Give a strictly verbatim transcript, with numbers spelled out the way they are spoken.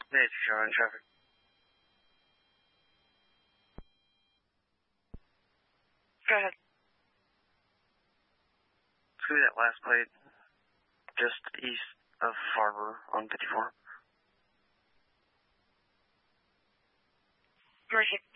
Hey, it's Sean in traffic. Go ahead. It's gonna be that last plate, just east of Farber on fifty-four. Mercy.